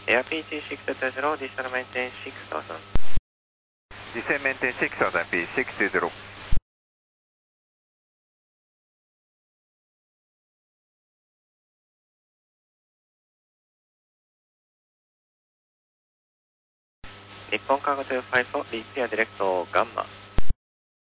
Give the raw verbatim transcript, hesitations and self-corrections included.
Air ピーティーシックスツーゼロ Diesel Maintain シックスタウザンド。 Diesel Maintain six thousand P six two zero。 日本カーゴにじゅうご、リピアディレクトガンマ。